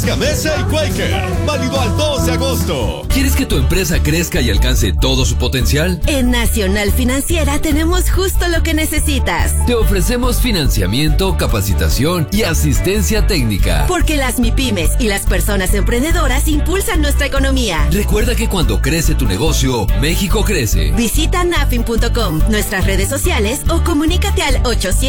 Gamesa y Quaker, válido al 2 de agosto. ¿Quieres que tu empresa crezca y alcance todo su potencial? En Nacional Financiera tenemos justo lo que necesitas. Te ofrecemos financiamiento, capacitación y asistencia técnica. Porque las MIPYMES y las personas emprendedoras impulsan nuestra economía. Recuerda que cuando crece tu negocio, México crece. Visita nafin.com, nuestras redes sociales o comunícate al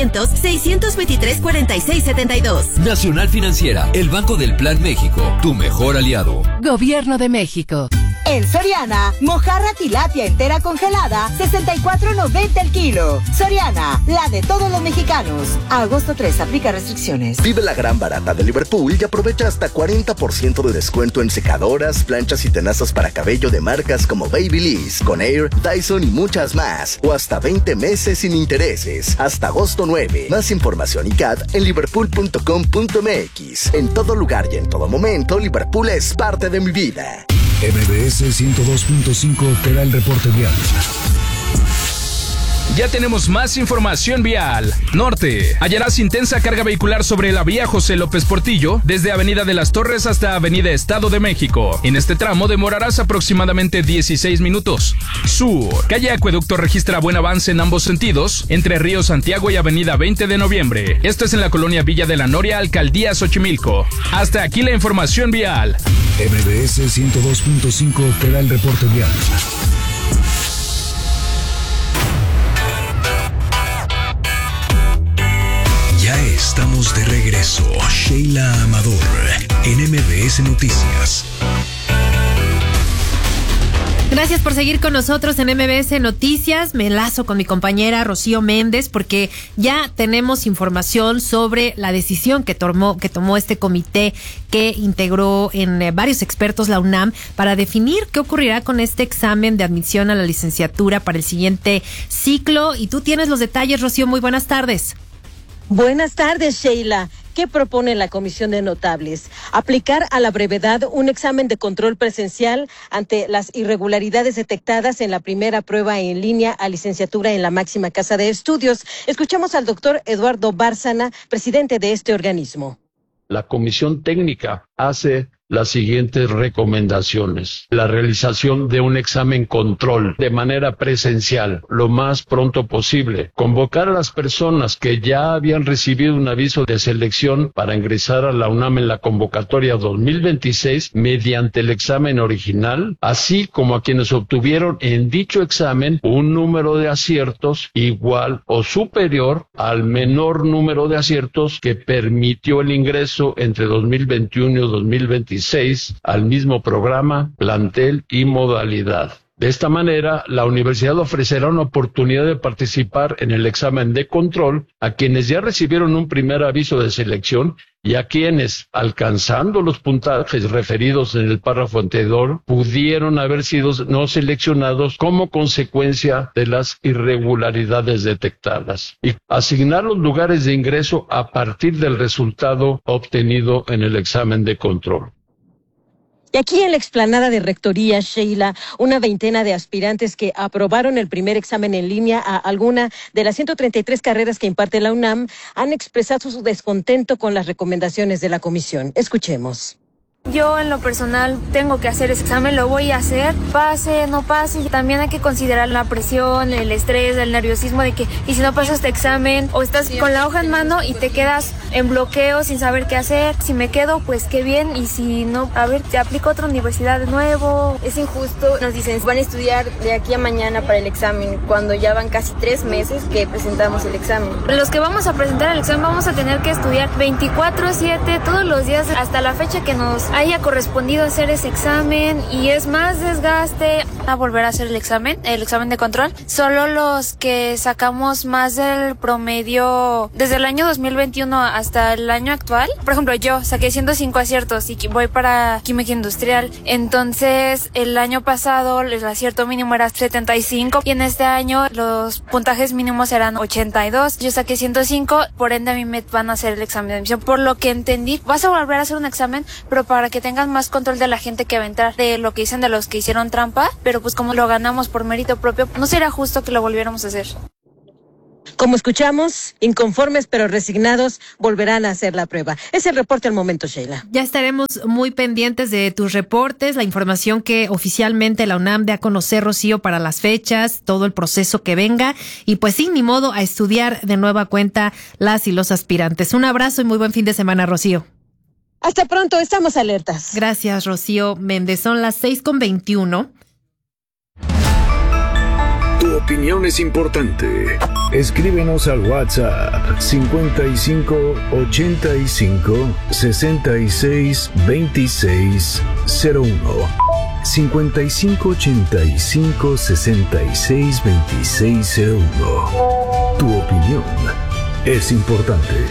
800-623-4672. Nacional Financiera, el banco del Plan México, tu mejor aliado. Gobierno de México. En Soriana, mojarra tilapia entera congelada, $64.90 el kilo. Soriana, la de todos los mexicanos. A agosto 3, aplica restricciones. Vive la gran barata de Liverpool y aprovecha hasta 40% de descuento en secadoras, planchas y tenazas para cabello de marcas como Babyliss, Conair, Dyson y muchas más. O hasta 20 meses sin intereses. Hasta agosto 9. Más información y CAT en liverpool.com.mx. En todo lugar y en todo momento, Liverpool es parte de mi vida. MBS 102.5 te da el reporte vial. Ya tenemos más información vial. Norte. Hallarás intensa carga vehicular sobre la vía José López Portillo, desde Avenida de las Torres hasta Avenida Estado de México. En este tramo demorarás aproximadamente 16 minutos. Sur. Calle Acueducto registra buen avance en ambos sentidos, entre Río Santiago y Avenida 20 de Noviembre. Esto es en la colonia Villa de la Noria, Alcaldía Xochimilco. Hasta aquí la información vial. MBS 102.5 te da el reporte vial. Ya estamos de regreso. Sheila Amador en MBS Noticias. Gracias por seguir con nosotros en MBS Noticias. Me enlazo con mi compañera Rocío Méndez porque ya tenemos información sobre la decisión que tomó este comité que integró en varios expertos la UNAM para definir qué ocurrirá con este examen de admisión a la licenciatura para el siguiente ciclo. Y tú tienes los detalles, Rocío. Muy buenas tardes. Buenas tardes, Sheila. ¿Qué propone la Comisión de Notables? Aplicar a la brevedad un examen de control presencial ante las irregularidades detectadas en la primera prueba en línea a licenciatura en la máxima casa de estudios. Escuchamos al doctor Eduardo Bárcena, presidente de este organismo. La Comisión Técnica hace las siguientes recomendaciones. La realización de un examen control de manera presencial lo más pronto posible. Convocar a las personas que ya habían recibido un aviso de selección para ingresar a la UNAM en la convocatoria 2026 mediante el examen original, así como a quienes obtuvieron en dicho examen un número de aciertos igual o superior al menor número de aciertos que permitió el ingreso entre 2021 y 2026 al mismo programa, plantel y modalidad. De esta manera, la universidad ofrecerá una oportunidad de participar en el examen de control a quienes ya recibieron un primer aviso de selección y a quienes, alcanzando los puntajes referidos en el párrafo anterior, pudieron haber sido no seleccionados como consecuencia de las irregularidades detectadas, y asignar los lugares de ingreso a partir del resultado obtenido en el examen de control. Y aquí en la explanada de Rectoría, Sheila, una veintena de aspirantes que aprobaron el primer examen en línea a alguna de las 133 carreras que imparte la UNAM han expresado su descontento con las recomendaciones de la comisión. Escuchemos. Yo en lo personal tengo que hacer ese examen, lo voy a hacer, pase, no pase. También hay que considerar la presión, el estrés, el nerviosismo de que, y si no pasas este examen, o estás con la hoja en mano y te quedas en bloqueo sin saber qué hacer. Si me quedo, pues qué bien, y si no, a ver, te aplico a otra universidad de nuevo. Es injusto, nos dicen, van a estudiar de aquí a mañana para el examen, cuando ya van casi 3 meses que presentamos el examen. Los que vamos a presentar el examen vamos a tener que estudiar 24/7, todos los días, hasta la fecha que nos haya correspondido hacer ese examen, y es más desgaste. A volver a hacer el examen de control, solo los que sacamos más del promedio desde el año 2021 hasta el año actual. Por ejemplo, yo saqué 105 aciertos y voy para química industrial, entonces el año pasado el acierto mínimo era 75 y en este año los puntajes mínimos eran 82. Yo saqué 105, por ende a mí me van a hacer el examen de admisión. Por lo que entendí, vas a volver a hacer un examen, pero para que tengan más control de la gente que va a entrar, de lo que dicen de los que hicieron trampa, pero pues como lo ganamos por mérito propio, no será justo que lo volviéramos a hacer. Como escuchamos, inconformes pero resignados volverán a hacer la prueba. Es el reporte al momento, Sheila. Ya estaremos muy pendientes de tus reportes, la información que oficialmente la UNAM dé a conocer, Rocío, para las fechas, todo el proceso que venga. Y pues sí, ni modo, a estudiar de nueva cuenta las y los aspirantes. Un abrazo y muy buen fin de semana, Rocío. Hasta pronto, estamos alertas. Gracias, Rocío Méndez. Son las 6:21. Tu opinión es importante. Escríbenos al WhatsApp 55 85 66 26 01. 55 85 66 26 01. Tu opinión es importante.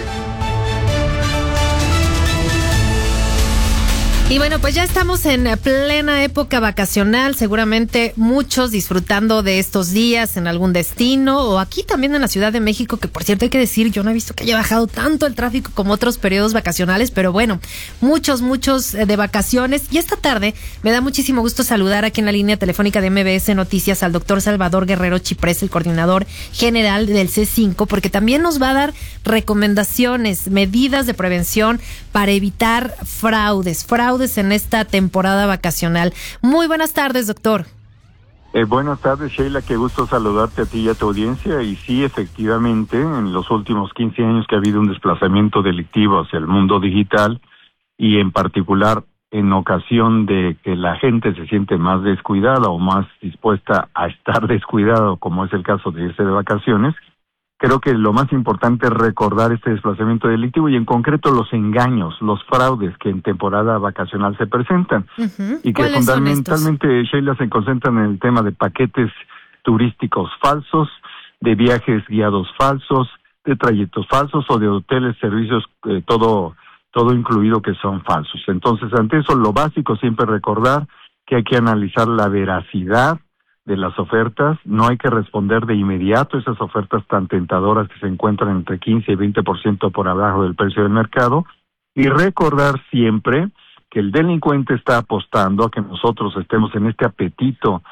Y bueno, pues ya estamos en plena época vacacional, seguramente muchos disfrutando de estos días en algún destino o aquí también en la Ciudad de México, que por cierto hay que decir, yo no he visto que haya bajado tanto el tráfico como otros periodos vacacionales, pero bueno, muchos de vacaciones. Y esta tarde me da muchísimo gusto saludar aquí en la línea telefónica de MBS Noticias al doctor Salvador Guerrero Chiprés, el coordinador general del C5, porque también nos va a dar recomendaciones, medidas de prevención para evitar fraudes en esta temporada vacacional. Muy buenas tardes, doctor. Buenas tardes, Sheila, qué gusto saludarte a ti y a tu audiencia. Y sí, efectivamente, en los últimos 15 años que ha habido un desplazamiento delictivo hacia el mundo digital y en particular en ocasión de que la gente se siente más descuidada o más dispuesta a estar descuidado, como es el caso de irse de vacaciones, creo que lo más importante es recordar este desplazamiento delictivo y en concreto los engaños, los fraudes que en temporada vacacional se presentan. Y que fundamentalmente, Sheila, se concentran en el tema de paquetes turísticos falsos, de viajes guiados falsos, de trayectos falsos o de hoteles, servicios, todo incluido que son falsos. Entonces, ante eso, lo básico siempre recordar que hay que analizar la veracidad de las ofertas, no hay que responder de inmediato esas ofertas tan tentadoras que se encuentran entre 15 y 20% por abajo del precio del mercado, y recordar siempre que el delincuente está apostando a que nosotros estemos en este apetito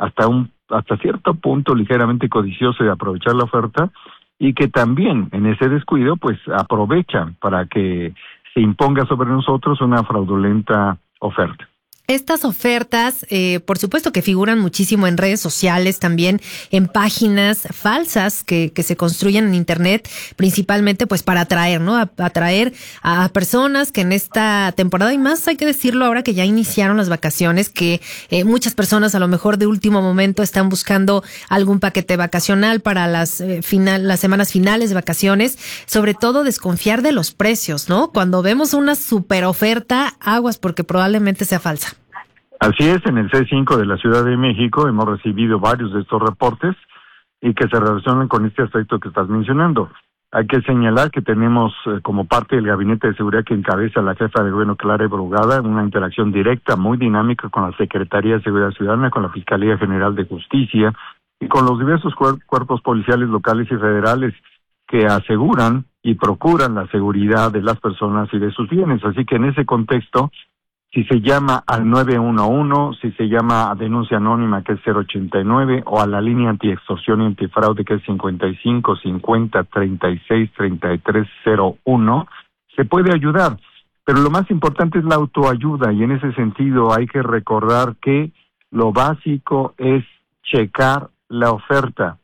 hasta cierto punto ligeramente codicioso de aprovechar la oferta, y que también en ese descuido pues aprovechan para que se imponga sobre nosotros una fraudulenta oferta. Estas ofertas, por supuesto que figuran muchísimo en redes sociales, también en páginas falsas que se construyen en Internet, principalmente pues para atraer, ¿no? Atraer a personas que en esta temporada, y más hay que decirlo ahora que ya iniciaron las vacaciones, que muchas personas a lo mejor de último momento están buscando algún paquete vacacional para las semanas finales de vacaciones, sobre todo desconfiar de los precios, ¿no? Cuando vemos una super oferta, aguas porque probablemente sea falsa. Así es, en el C5 de la Ciudad de México hemos recibido varios de estos reportes y que se relacionan con este aspecto que estás mencionando. Hay que señalar que tenemos como parte del Gabinete de Seguridad que encabeza la jefa de gobierno Clara Brugada una interacción directa, muy dinámica con la Secretaría de Seguridad Ciudadana, con la Fiscalía General de Justicia y con los diversos cuerpos policiales locales y federales que aseguran y procuran la seguridad de las personas y de sus bienes. Así que en ese contexto, si se llama al 911, si se llama a denuncia anónima que es 089 o a la línea antiextorsión y antifraude que es 55 50 36 33 01, se puede ayudar. Pero lo más importante es la autoayuda y en ese sentido hay que recordar que lo básico es checar la oferta,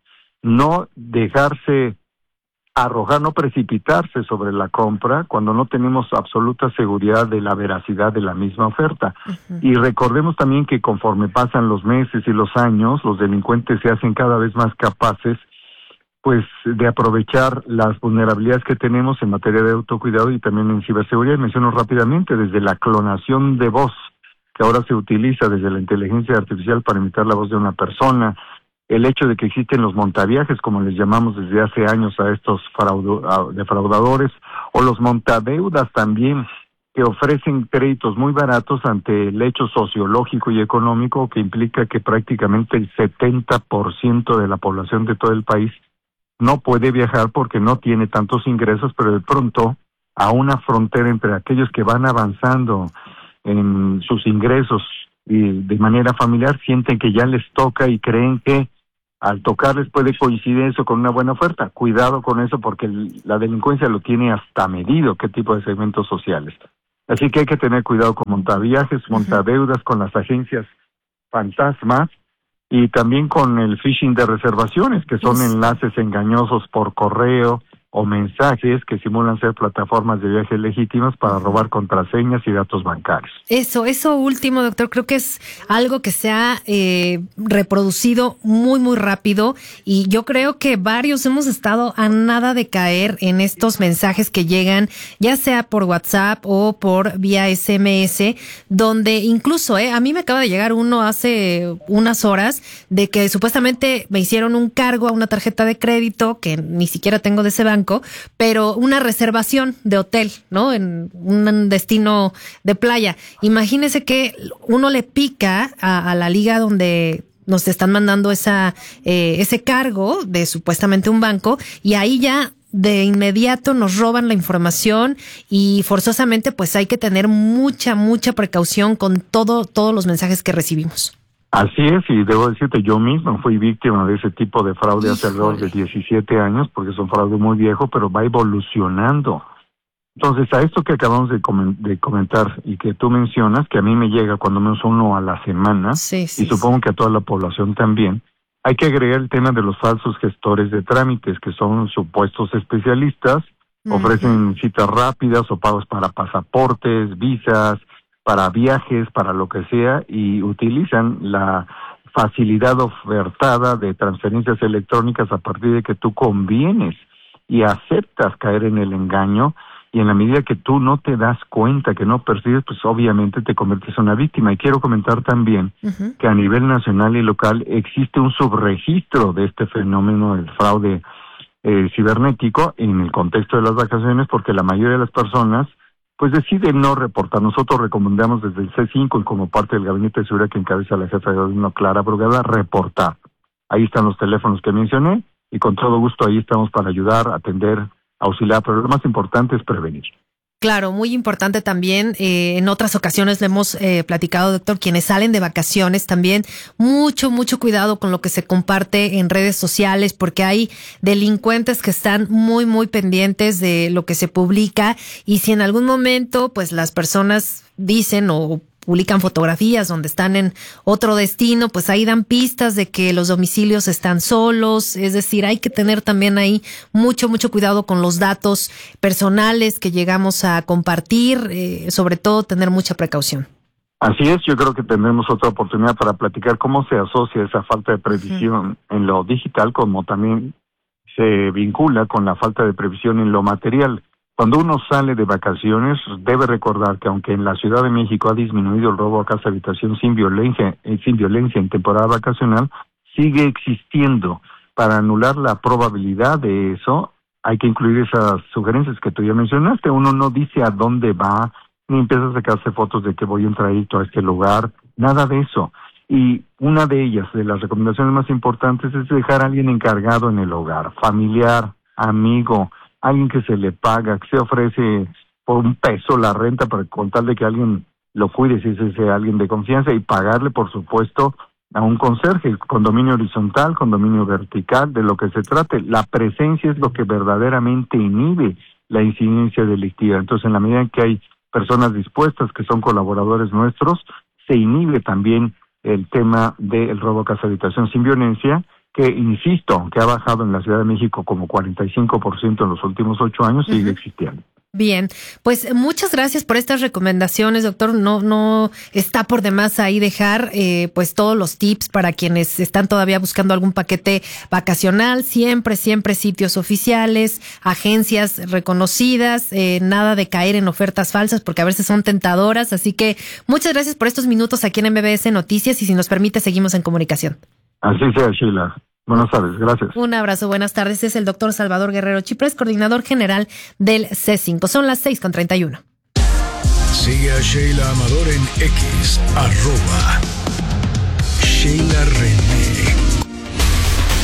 no dejarse arrojar, no precipitarse sobre la compra cuando no tenemos absoluta seguridad de la veracidad de la misma oferta. Y recordemos también que conforme pasan los meses y los años, los delincuentes se hacen cada vez más capaces pues de aprovechar las vulnerabilidades que tenemos en materia de autocuidado y también en ciberseguridad. Menciono rápidamente desde la clonación de voz, que ahora se utiliza desde la inteligencia artificial para imitar la voz de una persona, el hecho de que existen los montaviajes, como les llamamos desde hace años a estos defraudadores, o los montadeudas también, que ofrecen créditos muy baratos ante el hecho sociológico y económico que implica que prácticamente el 70% de la población de todo el país no puede viajar porque no tiene tantos ingresos, pero de pronto a una frontera entre aquellos que van avanzando en sus ingresos y de manera familiar sienten que ya les toca y creen que al tocarles puede coincidir eso con una buena oferta. Cuidado con eso porque la delincuencia lo tiene hasta medido qué tipo de segmentos sociales. Así que hay que tener cuidado con montaviajes, montadeudas, con las agencias fantasmas y también con el phishing de reservaciones, que son enlaces engañosos por correo o mensajes que simulan ser plataformas de viajes legítimas para robar contraseñas y datos bancarios. Eso último, doctor, creo que es algo que se ha reproducido muy, muy rápido y yo creo que varios hemos estado a nada de caer en estos mensajes que llegan, ya sea por WhatsApp o por vía SMS, donde incluso, a mí me acaba de llegar uno hace unas horas de que supuestamente me hicieron un cargo a una tarjeta de crédito que ni siquiera tengo de ese banco, pero una reservación de hotel, ¿no? En un destino de playa. Imagínese que uno le pica a la liga donde nos están mandando ese cargo de supuestamente un banco y ahí ya de inmediato nos roban la información y forzosamente pues hay que tener mucha precaución con todos los mensajes que recibimos. Así es, y debo decirte, yo mismo fui víctima de ese tipo de fraude hace alrededor de 17 años, porque es un fraude muy viejo, pero va evolucionando. Entonces, a esto que acabamos de comentar y que tú mencionas, que a mí me llega cuando menos uno a la semana, y supongo que a toda la población también, hay que agregar el tema de los falsos gestores de trámites, que son supuestos especialistas, ofrecen citas rápidas o pagos para pasaportes, visas, para viajes, para lo que sea, y utilizan la facilidad ofertada de transferencias electrónicas a partir de que tú convienes y aceptas caer en el engaño, y en la medida que tú no te das cuenta, que no percibes, pues obviamente te conviertes en una víctima. Y quiero comentar también que a nivel nacional y local existe un subregistro de este fenómeno del fraude cibernético en el contexto de las vacaciones, porque la mayoría de las personas pues decide no reportar. Nosotros recomendamos desde el C5 y como parte del gabinete de seguridad que encabeza la jefa de gobierno Clara Brugada, reportar. Ahí están los teléfonos que mencioné y con todo gusto ahí estamos para ayudar, atender, auxiliar, pero lo más importante es prevenir. Claro, muy importante también, en otras ocasiones le hemos platicado, doctor, quienes salen de vacaciones también, mucho cuidado con lo que se comparte en redes sociales, porque hay delincuentes que están muy pendientes de lo que se publica, y si en algún momento pues las personas dicen o publican fotografías donde están en otro destino, pues ahí dan pistas de que los domicilios están solos, es decir, hay que tener también ahí mucho cuidado con los datos personales que llegamos a compartir, sobre todo tener mucha precaución. Así es, yo creo que tendremos otra oportunidad para platicar cómo se asocia esa falta de previsión en lo digital, como también se vincula con la falta de previsión en lo material. Cuando uno sale de vacaciones, debe recordar que aunque en la Ciudad de México ha disminuido el robo a casa habitación sin violencia en temporada vacacional, sigue existiendo. Para anular la probabilidad de eso, hay que incluir esas sugerencias que tú ya mencionaste. Uno no dice a dónde va, ni empieza a sacarse fotos de que voy en trayecto a este lugar, nada de eso. Y una de ellas, de las recomendaciones más importantes, es dejar a alguien encargado en el hogar, familiar, amigo, alguien que se le paga, que se ofrece por $1 la renta para con tal de que alguien lo cuide, si es ese alguien de confianza, y pagarle, por supuesto, a un conserje, condominio horizontal, condominio vertical, de lo que se trate. La presencia es lo que verdaderamente inhibe la incidencia delictiva. Entonces, en la medida en que hay personas dispuestas que son colaboradores nuestros, se inhibe también el tema del robo a casa habitación sin violencia, que, insisto, que ha bajado en la Ciudad de México como 45% en los últimos 8 años, sigue existiendo. Bien, pues muchas gracias por estas recomendaciones, doctor. No está por demás ahí dejar pues todos los tips para quienes están todavía buscando algún paquete vacacional. Siempre sitios oficiales, agencias reconocidas, nada de caer en ofertas falsas porque a veces son tentadoras. Así que muchas gracias por estos minutos aquí en MBS Noticias y si nos permite seguimos en comunicación. Así sea, Sheila. Buenas tardes, gracias. Un abrazo, buenas tardes. Es el doctor Salvador Guerrero Chiprés, coordinador general del C5. Son las 6:31. Sigue a Sheila Amador en X, @Sheila René.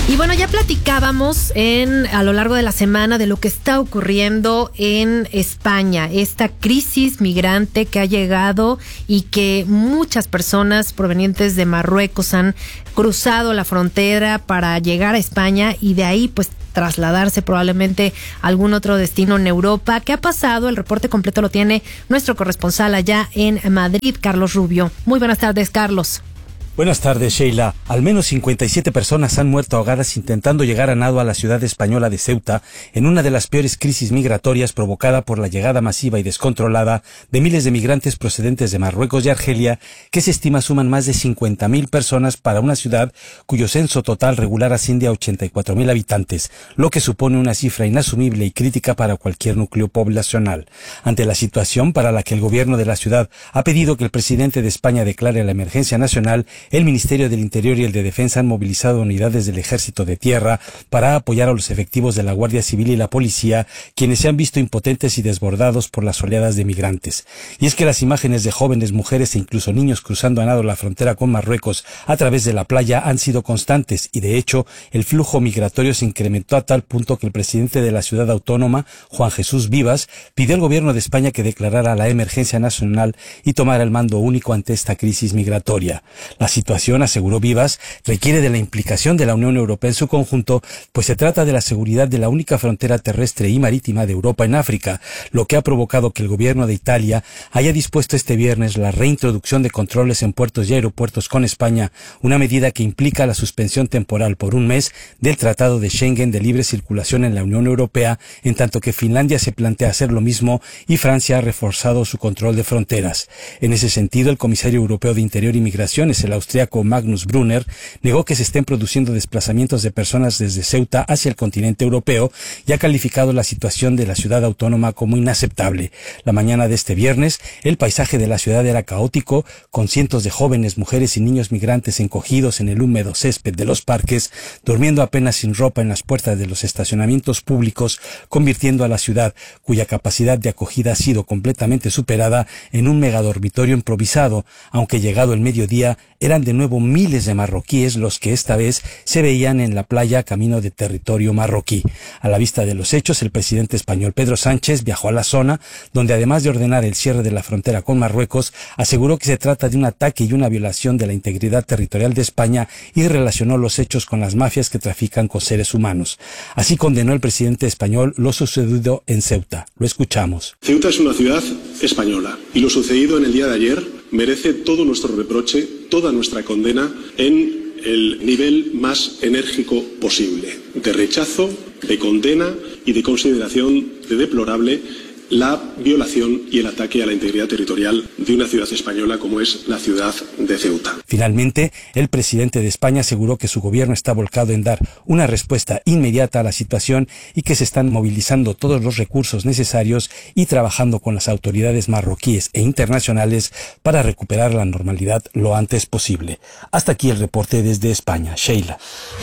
Y bueno, ya platicábamos a lo largo de la semana de lo que está ocurriendo en España, esta crisis migrante que ha llegado y que muchas personas provenientes de Marruecos han cruzado la frontera para llegar a España y de ahí pues trasladarse probablemente a algún otro destino en Europa. ¿Qué ha pasado? El reporte completo lo tiene nuestro corresponsal allá en Madrid, Carlos Rubio. Muy buenas tardes, Carlos. Buenas tardes, Sheila. Al menos 57 personas han muerto ahogadas intentando llegar a nado a la ciudad española de Ceuta en una de las peores crisis migratorias provocada por la llegada masiva y descontrolada de miles de migrantes procedentes de Marruecos y Argelia, que se estima suman más de 50.000 personas para una ciudad cuyo censo total regular asciende a 84.000 habitantes, lo que supone una cifra inasumible y crítica para cualquier núcleo poblacional. Ante la situación para la que el gobierno de la ciudad ha pedido que el presidente de España declare la emergencia nacional, el Ministerio del Interior y el de Defensa han movilizado unidades del Ejército de Tierra para apoyar a los efectivos de la Guardia Civil y la Policía, quienes se han visto impotentes y desbordados por las oleadas de migrantes. Y es que las imágenes de jóvenes, mujeres e incluso niños cruzando a nado la frontera con Marruecos a través de la playa han sido constantes y, de hecho, el flujo migratorio se incrementó a tal punto que el presidente de la ciudad autónoma, Juan Jesús Vivas, pidió al gobierno de España que declarara la emergencia nacional y tomara el mando único ante esta crisis migratoria. La situación, aseguró Vivas, requiere de la implicación de la Unión Europea en su conjunto, pues se trata de la seguridad de la única frontera terrestre y marítima de Europa en África, lo que ha provocado que el gobierno de Italia haya dispuesto este viernes la reintroducción de controles en puertos y aeropuertos con España, una medida que implica la suspensión temporal por un mes del Tratado de Schengen de libre circulación en la Unión Europea, en tanto que Finlandia se plantea hacer lo mismo y Francia ha reforzado su control de fronteras. En ese sentido, el comisario europeo de Interior y Migraciones, el austriaco Magnus Brunner, negó que se estén produciendo desplazamientos de personas desde Ceuta hacia el continente europeo y ha calificado la situación de la ciudad autónoma como inaceptable. La mañana de este viernes, el paisaje de la ciudad era caótico, con cientos de jóvenes, mujeres y niños migrantes encogidos en el húmedo césped de los parques, durmiendo apenas sin ropa en las puertas de los estacionamientos públicos, convirtiendo a la ciudad, cuya capacidad de acogida ha sido completamente superada, en un megadormitorio improvisado, aunque llegado el mediodía, eran de nuevo miles de marroquíes los que esta vez se veían en la playa camino de territorio marroquí. A la vista de los hechos, el presidente español Pedro Sánchez viajó a la zona, donde además de ordenar el cierre de la frontera con Marruecos, aseguró que se trata de un ataque y una violación de la integridad territorial de España y relacionó los hechos con las mafias que trafican con seres humanos. Así condenó el presidente español lo sucedido en Ceuta. Lo escuchamos. Ceuta es una ciudad española y lo sucedido en el día de ayer merece todo nuestro reproche, toda nuestra condena en el nivel más enérgico posible, de rechazo, de condena y de consideración de deplorable la violación y el ataque a la integridad territorial de una ciudad española como es la ciudad de Ceuta. Finalmente, el presidente de España aseguró que su gobierno está volcado en dar una respuesta inmediata a la situación y que se están movilizando todos los recursos necesarios y trabajando con las autoridades marroquíes e internacionales para recuperar la normalidad lo antes posible. Hasta aquí el reporte desde España. Sheila.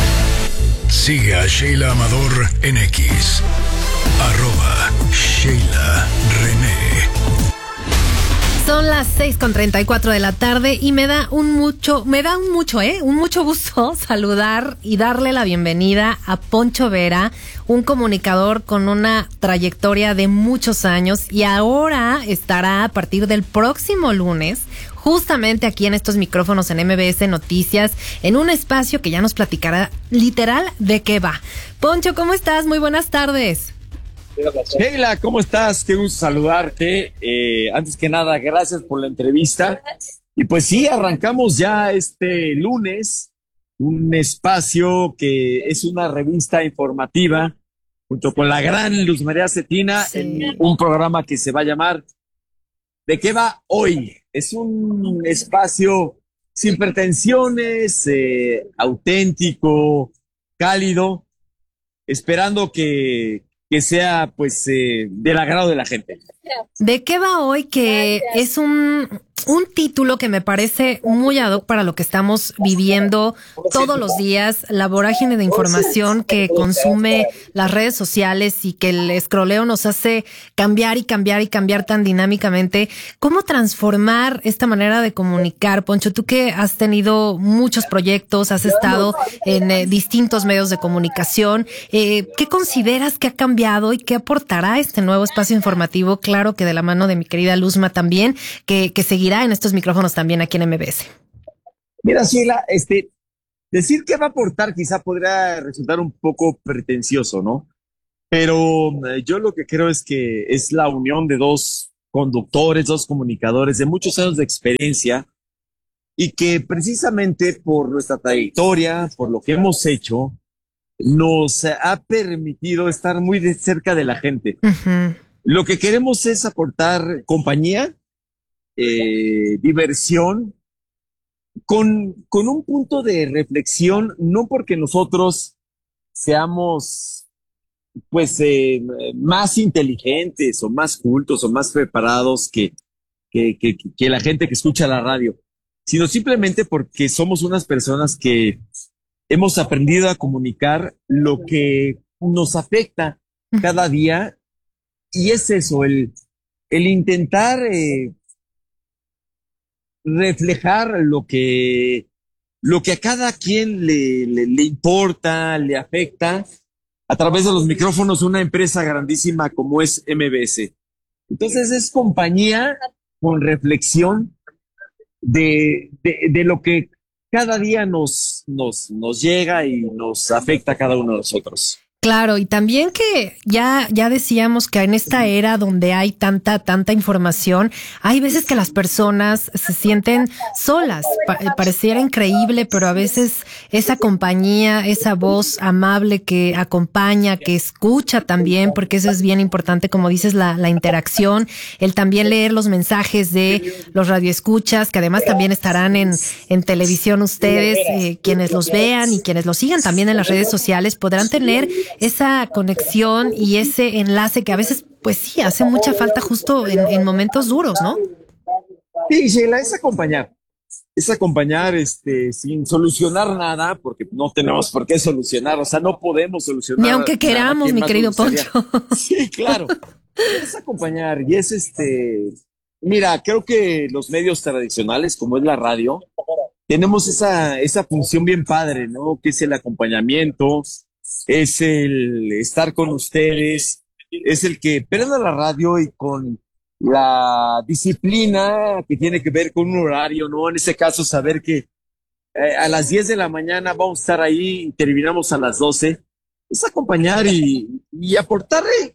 Sigue a Sheila Amador en X. @Sheila René. Son las 6:34 de la tarde y me da un mucho gusto saludar y darle la bienvenida a Poncho Vera, un comunicador con una trayectoria de muchos años y ahora estará a partir del próximo lunes justamente aquí en estos micrófonos en MBS Noticias, en un espacio que ya nos platicará literal de qué va. Poncho, ¿cómo estás? Muy buenas tardes. Sheila, ¿cómo estás? Qué gusto saludarte. Antes que nada, gracias por la entrevista. Y pues sí, arrancamos ya este lunes un espacio que es una revista informativa junto con la gran Luz María Cetina en un programa que se va a llamar ¿De qué va hoy? Es un espacio sin pretensiones, auténtico, cálido, esperando que sea pues del agrado de la gente. ¿De qué va hoy? Que es un un título que me parece muy ad hoc para lo que estamos viviendo todos los días, la vorágine de información que consume las redes sociales y que el escroleo nos hace cambiar y cambiar y cambiar tan dinámicamente. ¿Cómo transformar esta manera de comunicar, Poncho? Tú que has tenido muchos proyectos, has estado en distintos medios de comunicación, ¿qué consideras que ha cambiado y qué aportará este nuevo espacio informativo? Claro que de la mano de mi querida Luzma también, que seguirá en estos micrófonos también aquí en MBS. Mira, Sheila, decir que va a aportar quizá podría resultar un poco pretencioso, ¿no? Pero yo lo que creo es que es la unión de dos conductores, dos comunicadores de muchos años de experiencia y que precisamente por nuestra trayectoria, por lo que hemos hecho, nos ha permitido estar muy de cerca de la gente. Uh-huh. Lo que queremos es aportar compañía, diversión, con un punto de reflexión, no porque nosotros seamos pues más inteligentes o más cultos o más preparados que la gente que escucha la radio, sino simplemente porque somos unas personas que hemos aprendido a comunicar lo que nos afecta cada día, y es eso, el intentar reflejar lo que a cada quien le importa, le afecta, a través de los micrófonos de una empresa grandísima como es MBS. Entonces es compañía con reflexión de lo que cada día nos llega y nos afecta a cada uno de nosotros. Claro, y también que ya decíamos que en esta era donde hay tanta información, hay veces que las personas se sienten solas. Pareciera increíble, pero a veces esa compañía, esa voz amable que acompaña, que escucha también, porque eso es bien importante, como dices, la interacción, el también leer los mensajes de los radioescuchas, que además también estarán en televisión ustedes, quienes los vean y quienes los sigan también en las redes sociales podrán tener esa conexión y ese enlace que a veces, pues sí, hace mucha falta justo en momentos duros, ¿no? Sí, Sheila, es acompañar sin solucionar nada, porque no tenemos por qué solucionar, o sea, no podemos solucionar. Ni aunque queramos, mi querido Poncho. Sí, claro. Es acompañar y es mira, creo que los medios tradicionales, como es la radio, tenemos esa función bien padre, ¿no? Que es el acompañamiento, es el estar con ustedes, es el que prenda la radio y con la disciplina que tiene que ver con un horario, ¿no? En ese caso, saber que a las 10 de la mañana vamos a estar ahí y terminamos a las 12. Es acompañar y aportarle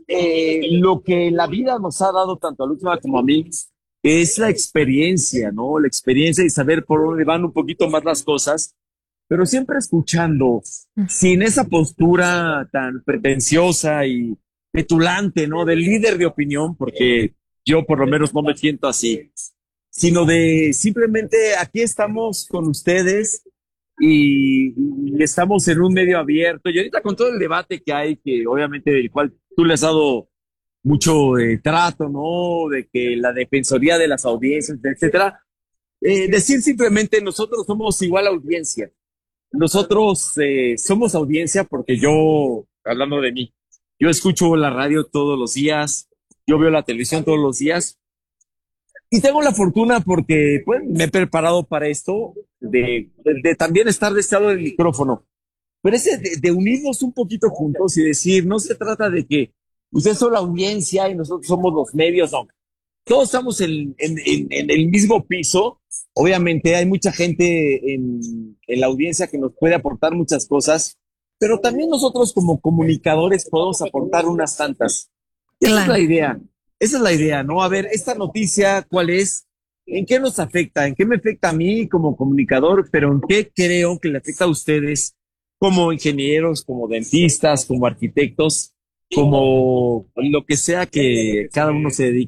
lo que la vida nos ha dado tanto a Luzma como a mí, es la experiencia, ¿no? La experiencia y saber por dónde van un poquito más las cosas, pero siempre escuchando, sin esa postura tan pretenciosa y petulante, ¿no? Del líder de opinión, porque yo por lo menos no me siento así, sino de simplemente aquí estamos con ustedes y estamos en un medio abierto. Y ahorita con todo el debate que hay, que obviamente del cual tú le has dado mucho trato, ¿no? De que la defensoría de las audiencias, etcétera. Decir simplemente nosotros somos igual audiencia. Nosotros somos audiencia porque yo, hablando de mí, yo escucho la radio todos los días, yo veo la televisión todos los días y tengo la fortuna porque pues, me he preparado para esto de también estar de este lado del micrófono. Pero ese de unirnos un poquito juntos y decir, no se trata de que ustedes son la audiencia y nosotros somos los medios, no. Todos estamos en el mismo piso. Obviamente hay mucha gente en la audiencia que nos puede aportar muchas cosas, pero también nosotros como comunicadores podemos aportar unas tantas. Esa es la idea, ¿no? A ver, esta noticia, ¿cuál es? ¿En qué nos afecta? ¿En qué me afecta a mí como comunicador? Pero ¿en qué creo que le afecta a ustedes como ingenieros, como dentistas, como arquitectos, como lo que sea que cada uno se dedique?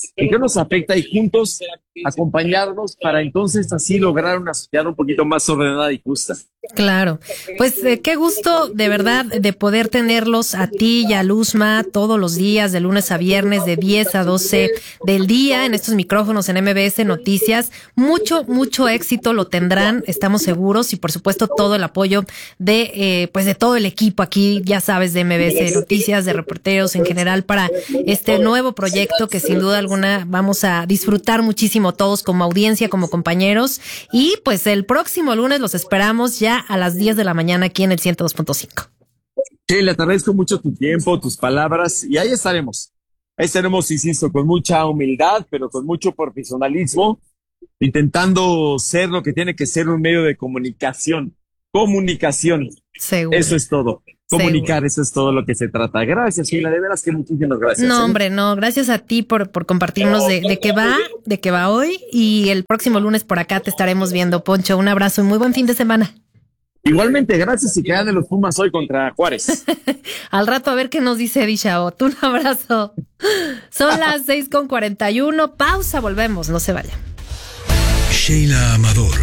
en qué nos afecta y juntos acompañarnos para entonces así lograr una sociedad un poquito más ordenada y justa. Claro, pues qué gusto de verdad de poder tenerlos a ti y a Luzma todos los días, de lunes a viernes, de 10 a 12 del día en estos micrófonos en MBS Noticias. Mucho éxito lo tendrán, estamos seguros, y por supuesto todo el apoyo de todo el equipo aquí, ya sabes, de MBS Noticias, de reporteros en general, para este nuevo proyecto que sin duda alguna vamos a disfrutar muchísimo todos como audiencia, como compañeros. Y pues el próximo lunes los esperamos ya a las 10 de la mañana aquí en el 102.5. Sí, le agradezco mucho tu tiempo, tus palabras, y ahí estaremos. Ahí estaremos, insisto, con mucha humildad, pero con mucho profesionalismo, intentando ser lo que tiene que ser un medio de comunicación. Comunicación. Seguro. Eso es todo. Comunicar, seguro. Eso es todo lo que se trata. Gracias, Sheila, de veras que muchísimas gracias. No, hombre, no, gracias a ti por compartirnos de qué va hoy, y el próximo lunes por acá te estaremos viendo, Poncho. Un abrazo y muy buen fin de semana. Igualmente, gracias, y que ganen los Pumas hoy contra Juárez. Al rato a ver qué nos dice Bishaot. Un abrazo. Son las 6:41. Pausa, volvemos, no se vayan. Sheila Amador,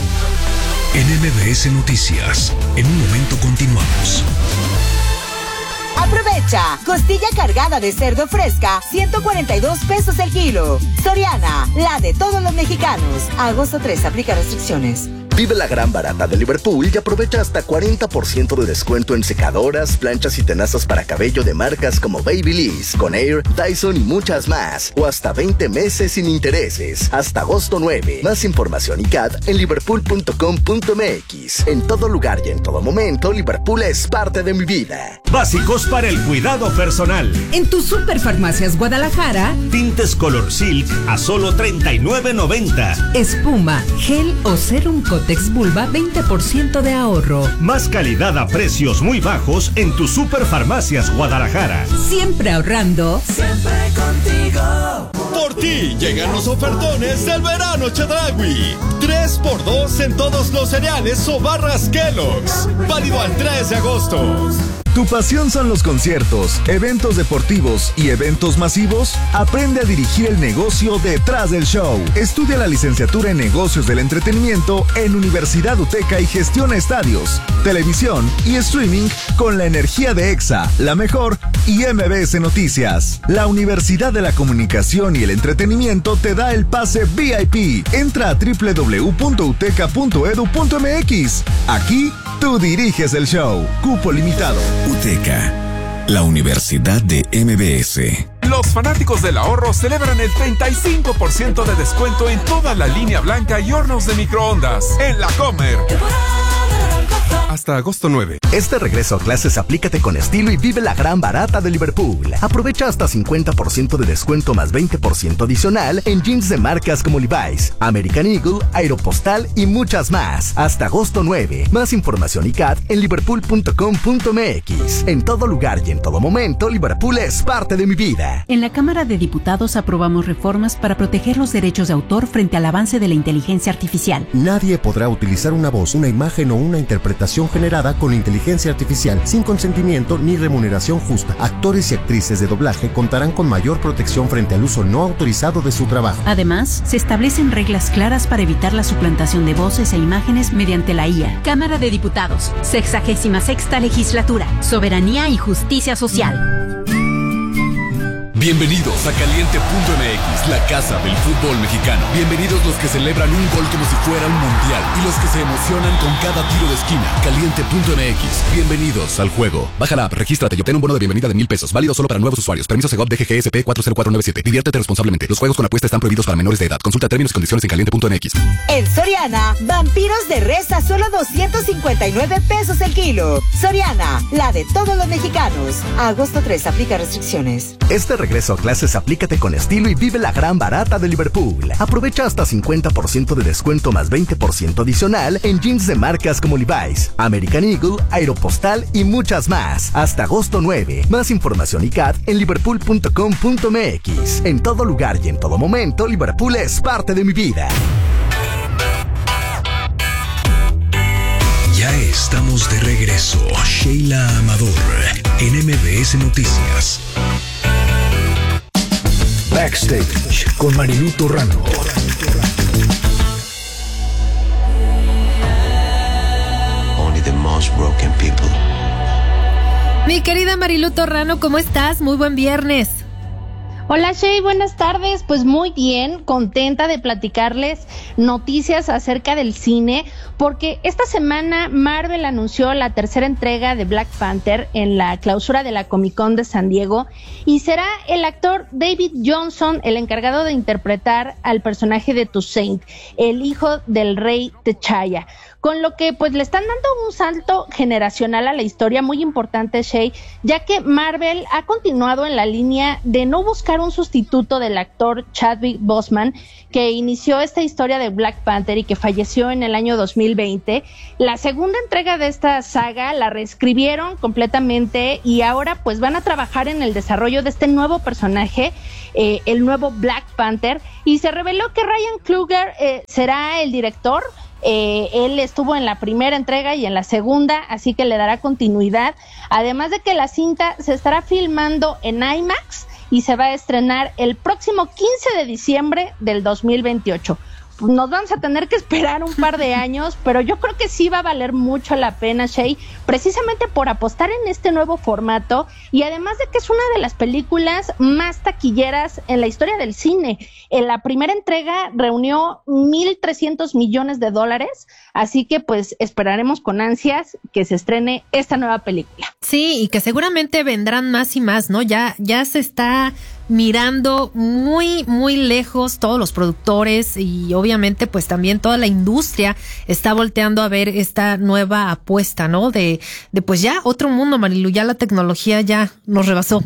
en MBS Noticias. En un momento continuamos. Aprovecha, costilla cargada de cerdo fresca, 142 pesos el kilo. Soriana, la de todos los mexicanos. Agosto 3, aplica restricciones. Vive la gran barata de Liverpool y aprovecha hasta 40% de descuento en secadoras, planchas y tenazas para cabello de marcas como Babyliss, Conair, Dyson y muchas más. O hasta 20 meses sin intereses. Hasta agosto 9. Más información y CAT en liverpool.com.mx. En todo lugar y en todo momento, Liverpool es parte de mi vida. Básicos para el cuidado personal. En tu Superfarmacias Guadalajara, tintes Color Silk a solo $39.90. Espuma, gel o serum Cotex Vulva, 20% de ahorro. Más calidad a precios muy bajos en tu Superfarmacias Guadalajara. Siempre ahorrando, siempre contigo. Por ti llegan los ofertones del verano Chedraui. 3x2 en todos los cereales o barras Kellogg's. Válido al 3 de agosto. ¿Tu pasión son los conciertos, eventos deportivos y eventos masivos? Aprende a dirigir el negocio detrás del show. Estudia la licenciatura en negocios del entretenimiento en Universidad UTECA y gestiona estadios, televisión y streaming con la energía de EXA, La Mejor y MBS Noticias. La Universidad de la Comunicación y el Entretenimiento te da el pase VIP. Entra a www.uteca.edu.mx. Aquí tú diriges el show. Cupo limitado. UTECA, la Universidad de MBS. Los fanáticos del ahorro celebran el 35% de descuento en toda la línea blanca y hornos de microondas en La Comer. Hasta agosto 9. Este regreso a clases aplícate con estilo y vive la gran barata de Liverpool. Aprovecha hasta 50% de descuento más 20% adicional en jeans de marcas como Levi's, American Eagle, Aeropostal y muchas más. Hasta agosto 9. Más información y CAT en liverpool.com.mx. En todo lugar y en todo momento, Liverpool es parte de mi vida. En la Cámara de Diputados aprobamos reformas para proteger los derechos de autor frente al avance de la inteligencia artificial. Nadie podrá utilizar una voz, una imagen o una interpretación generada con inteligencia artificial sin consentimiento ni remuneración justa. Actores y actrices de doblaje contarán con mayor protección frente al uso no autorizado de su trabajo. Además, se establecen reglas claras para evitar la suplantación de voces e imágenes mediante la IA. Cámara de Diputados, 66ª Legislatura, Soberanía y Justicia Social. Bienvenidos a Caliente.mx, la casa del fútbol mexicano. Bienvenidos los que celebran un gol como si fuera un mundial y los que se emocionan con cada tiro de esquina. Caliente.mx, bienvenidos al juego. Baja la app, regístrate y obtén un bono de bienvenida de $1,000. Válido solo para nuevos usuarios. Permiso Segov DGGSP 40497. Diviértete responsablemente. Los juegos con apuesta están prohibidos para menores de edad. Consulta términos y condiciones en Caliente.mx. En Soriana, vampiros de res a solo 259 pesos el kilo. Soriana, la de todos los mexicanos. Agosto 3, aplica restricciones. Este regreso a clases aplícate con estilo y vive la gran barata de Liverpool. Aprovecha hasta 50% de descuento más 20% adicional en jeans de marcas como Levi's, American Eagle, Aeropostal y muchas más. Hasta agosto 9. Más información y CAT en liverpool.com.mx. En todo lugar y en todo momento, Liverpool es parte de mi vida. Ya estamos de regreso. Sheila Amador en MBS Noticias. Backstage con Marilú Torrano. Only the most broken people. Mi querida Marilú Torrano, ¿cómo estás? Muy buen viernes. Hola Shay, buenas tardes. Pues muy bien, contenta de platicarles noticias acerca del cine, porque esta semana Marvel anunció la tercera entrega de Black Panther en la clausura de la Comic Con de San Diego, y será el actor David Johnson el encargado de interpretar al personaje de Toussaint, el hijo del rey T'Challa. Con lo que pues le están dando un salto generacional a la historia muy importante, Shay, ya que Marvel ha continuado en la línea de no buscar un sustituto del actor Chadwick Boseman, que inició esta historia de Black Panther y que falleció en el año 2020. La segunda entrega de esta saga la reescribieron completamente y ahora pues van a trabajar en el desarrollo de este nuevo personaje, el nuevo Black Panther, y se reveló que Ryan Coogler será el director. Él estuvo en la primera entrega y en la segunda, así que le dará continuidad, además de que la cinta se estará filmando en IMAX y se va a estrenar el próximo 15 de diciembre del 2028. Nos vamos a tener que esperar un par de años, pero yo creo que sí va a valer mucho la pena, Shay, precisamente por apostar en este nuevo formato, y además de que es una de las películas más taquilleras en la historia del cine. En la primera entrega reunió $1,300 millones, así que pues esperaremos con ansias que se estrene esta nueva película. Sí, y que seguramente vendrán más y más, ¿no? Ya se está mirando muy, muy lejos todos los productores, y obviamente pues también toda la industria está volteando a ver esta nueva apuesta, ¿no? De pues ya otro mundo, Marilu, ya la tecnología ya nos rebasó.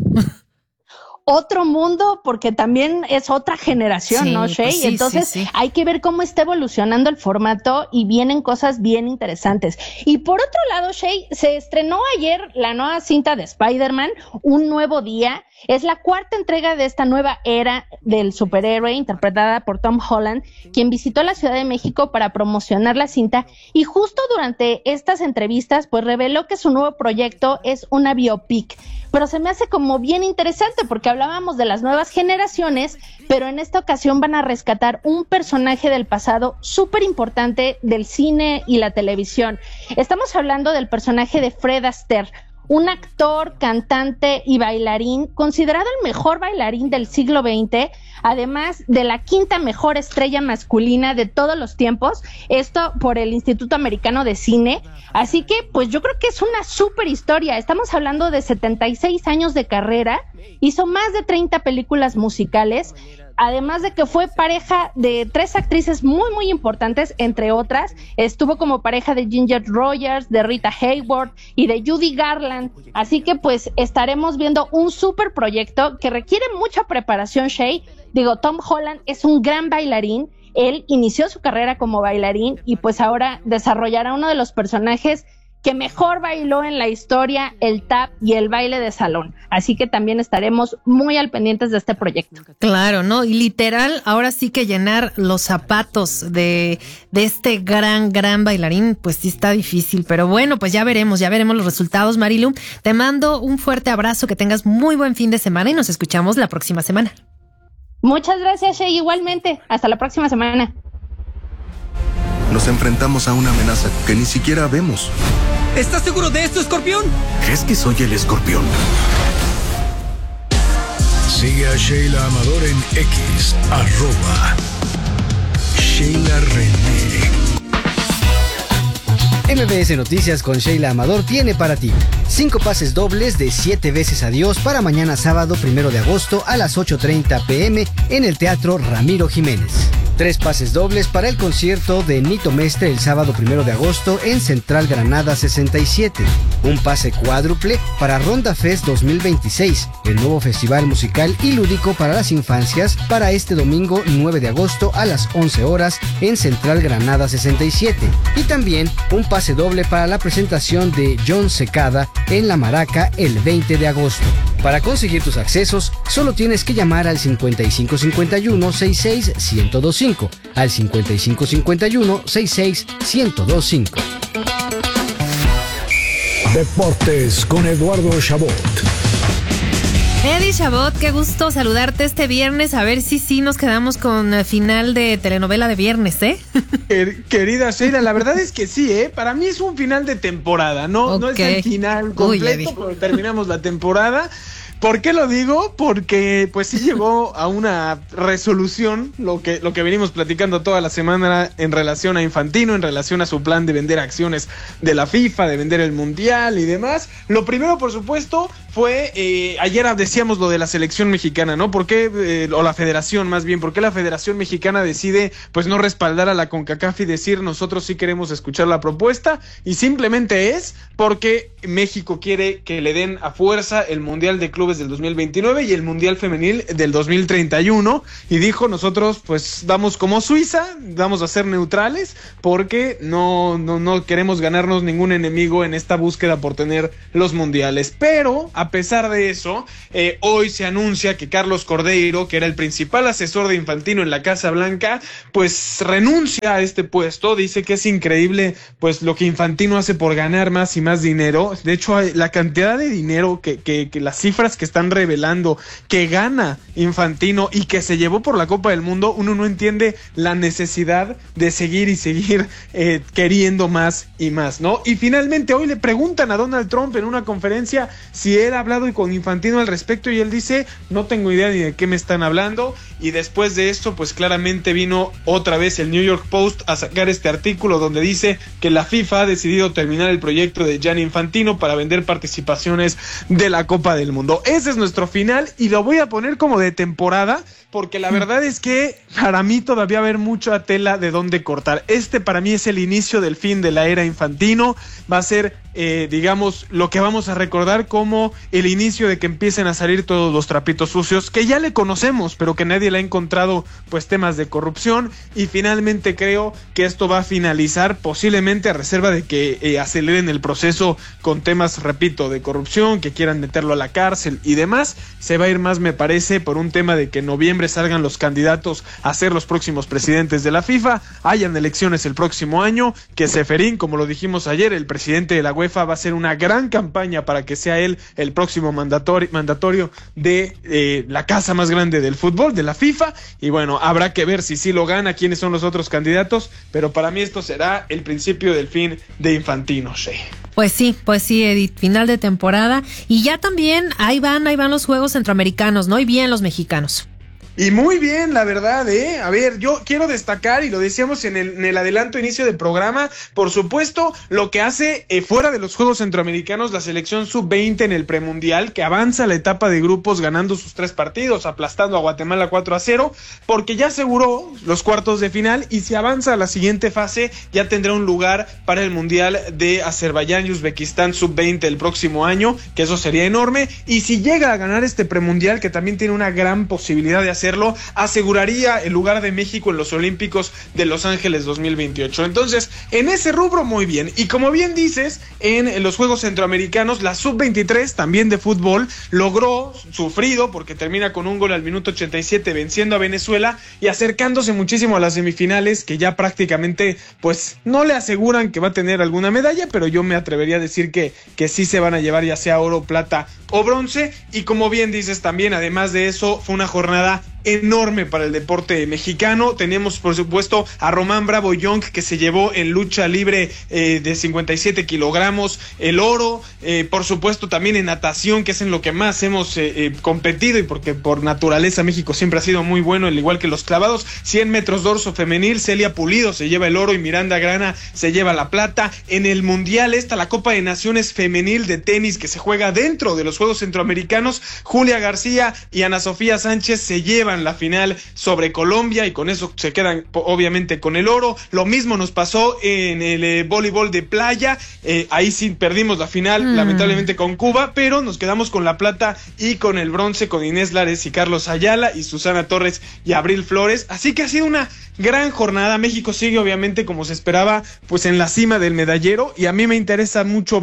Otro mundo, porque también es otra generación, ¿no, Shay? Pues sí, entonces sí. Hay que ver cómo está evolucionando el formato y vienen cosas bien interesantes. Y por otro lado, Shay, se estrenó ayer la nueva cinta de Spider-Man, Un Nuevo Día. Es la cuarta entrega de esta nueva era del superhéroe, interpretada por Tom Holland, quien visitó la Ciudad de México para promocionar la cinta, y justo durante estas entrevistas pues reveló que su nuevo proyecto es una biopic. Pero se me hace como bien interesante porque hablábamos de las nuevas generaciones, pero en esta ocasión van a rescatar un personaje del pasado súper importante del cine y la televisión. Estamos hablando del personaje de Fred Astaire, un actor, cantante y bailarín, considerado el mejor bailarín del siglo XX, además de la quinta mejor estrella masculina de todos los tiempos, esto por el Instituto Americano de Cine. Así que pues yo creo que es una súper historia. Estamos hablando de 76 años de carrera, hizo más de 30 películas musicales, además de que fue pareja de 3 actrices muy muy importantes, entre otras. Estuvo como pareja de Ginger Rogers, de Rita Hayworth y de Judy Garland. Así que pues estaremos viendo un súper proyecto que requiere mucha preparación, Shay. Digo, Tom Holland es un gran bailarín. Él inició su carrera como bailarín y pues ahora desarrollará uno de los personajes que mejor bailó en la historia, el tap y el baile de salón. Así que también estaremos muy al pendientes de este proyecto. Claro, ¿no? Y literal, ahora sí que llenar los zapatos de este gran bailarín, pues sí está difícil. Pero bueno, pues ya veremos los resultados, Marilu. Te mando un fuerte abrazo, que tengas muy buen fin de semana y nos escuchamos la próxima semana. Muchas gracias, Shay, igualmente. Hasta la próxima semana. Nos enfrentamos a una amenaza que ni siquiera vemos. ¿Estás seguro de esto, Escorpión? ¿Crees que soy el Escorpión? Sigue a Sheila Amador en X, @Sheila René. MBS Noticias con Sheila Amador tiene para ti 5 pases dobles de 7 veces adiós para mañana sábado 1 de agosto a las 8:30 p.m. en el Teatro Ramiro Jiménez. 3 pases dobles para el concierto de Nito Mestre el sábado 1 de agosto en Central Granada 67. Un pase cuádruple para Ronda Fest 2026, el nuevo festival musical y lúdico para las infancias, para este domingo 9 de agosto a las 11 horas en Central Granada 67. Y también un pase doble para la presentación de John Secada en La Maraca el 20 de agosto. Para conseguir tus accesos, solo tienes que llamar al 5551-66-1025, al 5551-66-1025. Deportes con Eduardo Chabot. Eddie Chabot, qué gusto saludarte este viernes. A ver si sí nos quedamos con final de telenovela de viernes, ¿eh? Querida Sheila, la verdad es que sí, ¿eh? Para mí es un final de temporada, no es el final completo, pero terminamos la temporada. ¿Por qué lo digo? Porque pues sí llegó a una resolución lo que venimos platicando toda la semana en relación a Infantino, en relación a su plan de vender acciones de la FIFA, de vender el Mundial y demás. Lo primero, por supuesto, fue, ayer decíamos lo de la selección mexicana, ¿no? ¿Por qué, o la federación más bien, por qué la federación mexicana decide pues no respaldar a la CONCACAF y decir nosotros sí queremos escuchar la propuesta? Y simplemente es porque México quiere que le den a fuerza el Mundial de Clubes del 2029 y el Mundial Femenil del 2031, y dijo nosotros pues vamos como Suiza, vamos a ser neutrales porque no queremos ganarnos ningún enemigo en esta búsqueda por tener los mundiales. Pero a pesar de eso, hoy se anuncia que Carlos Cordeiro, que era el principal asesor de Infantino en la Casa Blanca, pues renuncia a este puesto. Dice que es increíble pues lo que Infantino hace por ganar más y más dinero. De hecho, la cantidad de dinero que las cifras que están revelando que gana Infantino y que se llevó por la Copa del Mundo, uno no entiende la necesidad de seguir y seguir queriendo más y más, ¿no? Y finalmente hoy le preguntan a Donald Trump en una conferencia si él ha hablado con Infantino al respecto, y él dice no tengo idea ni de qué me están hablando. Y después de esto pues claramente vino otra vez el New York Post a sacar este artículo donde dice que la FIFA ha decidido terminar el proyecto de Gianni Infantino para vender participaciones de la Copa del Mundo. Ese es nuestro final y lo voy a poner como de temporada porque la verdad es que para mí todavía va a haber mucha tela de dónde cortar. Para mí es el inicio del fin de la era Infantino. Va a ser digamos lo que vamos a recordar como el inicio de que empiecen a salir todos los trapitos sucios que ya le conocemos pero que nadie le ha encontrado pues temas de corrupción. Y finalmente creo que esto va a finalizar posiblemente a reserva de que aceleren el proceso con temas, repito, de corrupción, que quieran meterlo a la cárcel y demás. Se va a ir más, me parece, por un tema de que en noviembre salgan los candidatos a ser los próximos presidentes de la FIFA, hayan elecciones el próximo año, que Ceferín, como lo dijimos ayer, el presidente de la UEFA, va a hacer una gran campaña para que sea él el próximo mandatorio de la casa más grande del fútbol, de la FIFA. Y bueno, habrá que ver si sí lo gana, quiénes son los otros candidatos, pero para mí esto será el principio del fin de Infantino, Shea. Pues sí, Edith, final de temporada. Y ya también ahí van los Juegos Centroamericanos, ¿no? Y bien los mexicanos. Y muy bien, la verdad, A ver, yo quiero destacar, y lo decíamos en el adelanto inicio del programa, por supuesto, lo que hace fuera de los Juegos Centroamericanos la selección sub-20 en el premundial, que avanza a la etapa de grupos ganando sus 3 partidos, aplastando a Guatemala 4-0, porque ya aseguró los cuartos de final, y si avanza a la siguiente fase, ya tendrá un lugar para el Mundial de Azerbaiyán y Uzbekistán sub-20 el próximo año, que eso sería enorme. Y si llega a ganar este premundial, que también tiene una gran posibilidad de hacerlo, aseguraría el lugar de México en los Olímpicos de Los Ángeles 2028. Entonces, en ese rubro muy bien. Y como bien dices, en los Juegos Centroamericanos, la sub-23 también de fútbol logró, sufrido, porque termina con un gol al minuto 87 venciendo a Venezuela y acercándose muchísimo a las semifinales, que ya prácticamente pues no le aseguran que va a tener alguna medalla, pero yo me atrevería a decir que sí se van a llevar ya sea oro, plata o bronce. Y como bien dices también, además de eso, fue una jornada enorme para el deporte mexicano. Tenemos por supuesto a Román Bravo Young, que se llevó en lucha libre de 57 kilogramos el oro, por supuesto también en natación, que es en lo que más hemos competido, y porque por naturaleza México siempre ha sido muy bueno, al igual que los clavados. 100 metros dorso femenil, Celia Pulido se lleva el oro y Miranda Grana se lleva la plata. En el mundial la Copa de Naciones femenil de tenis, que se juega dentro de los Juegos Centroamericanos, Julia García y Ana Sofía Sánchez se llevan la final sobre Colombia, y con eso se quedan obviamente con el oro. Lo mismo nos pasó en el voleibol de playa, ahí sí perdimos la final lamentablemente con Cuba, pero nos quedamos con la plata y con el bronce con Inés Lares y Carlos Ayala y Susana Torres y Abril Flores. Así que ha sido una gran jornada. México sigue obviamente, como se esperaba, pues en la cima del medallero, y a mí me interesa mucho ver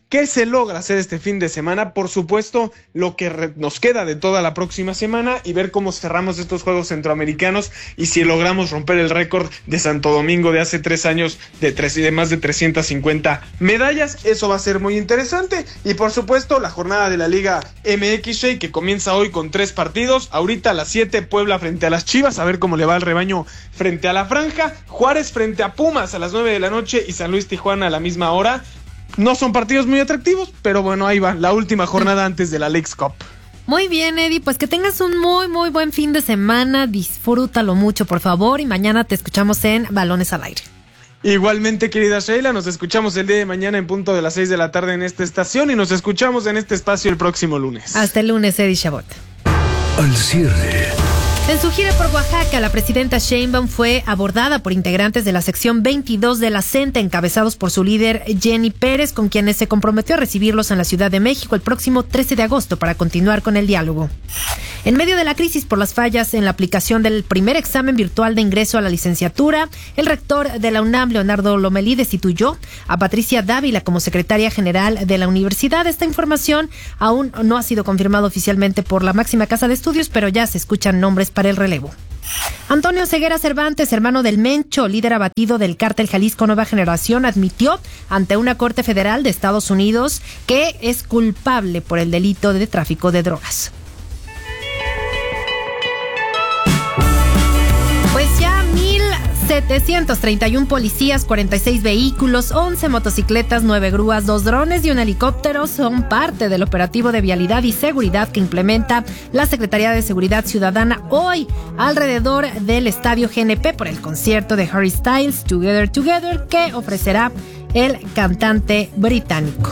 ¿Qué se logra hacer este fin de semana? Por supuesto, lo que nos queda de toda la próxima semana y ver cómo cerramos estos Juegos Centroamericanos y si logramos romper el récord de Santo Domingo de hace 3 años de más de 350 medallas. Eso va a ser muy interesante. Y por supuesto, la jornada de la Liga MX, que comienza hoy con 3 partidos. Ahorita a las 7, Puebla frente a las Chivas, a ver cómo le va el rebaño frente a la Franja. Juárez frente a Pumas a las 9 de la noche y San Luis Tijuana a la misma hora. No son partidos muy atractivos, pero bueno, ahí va, la última jornada antes de la Leagues Cup. Muy bien, Eddie, pues que tengas un muy, muy buen fin de semana, disfrútalo mucho, por favor, y mañana te escuchamos en Balones al Aire. Igualmente, querida Sheila, nos escuchamos el día de mañana en punto de las 6 de la tarde en esta estación y nos escuchamos en este espacio el próximo lunes. Hasta el lunes, Eddie Chabot. Al cierre. En su gira por Oaxaca, la presidenta Sheinbaum fue abordada por integrantes de la sección 22 de la CENTE, encabezados por su líder Jenny Pérez, con quienes se comprometió a recibirlos en la Ciudad de México el próximo 13 de agosto para continuar con el diálogo. En medio de la crisis por las fallas en la aplicación del primer examen virtual de ingreso a la licenciatura, el rector de la UNAM, Leonardo Lomelí, destituyó a Patricia Dávila como secretaria general de la universidad. Esta información aún no ha sido confirmada oficialmente por la máxima casa de estudios, pero ya se escuchan nombres para el relevo. Antonio Ceguera Cervantes, hermano del Mencho, líder abatido del cártel Jalisco Nueva Generación, admitió ante una corte federal de Estados Unidos que es culpable por el delito de tráfico de drogas. Pues ya 1,731 policías, 46 vehículos, 11 motocicletas, 9 grúas, 2 drones y un helicóptero son parte del operativo de vialidad y seguridad que implementa la Secretaría de Seguridad Ciudadana hoy alrededor del Estadio GNP por el concierto de Harry Styles, Together Together, que ofrecerá el cantante británico.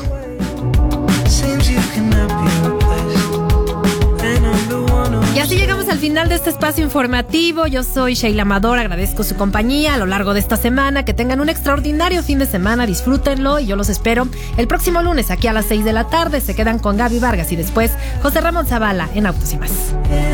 Y así llegamos al final de este espacio informativo. Yo soy Sheila Amador, agradezco su compañía a lo largo de esta semana. Que tengan un extraordinario fin de semana, disfrútenlo y yo los espero el próximo lunes aquí a las 6 de la tarde. Se quedan con Gaby Vargas y después José Ramón Zavala en Autos y Más.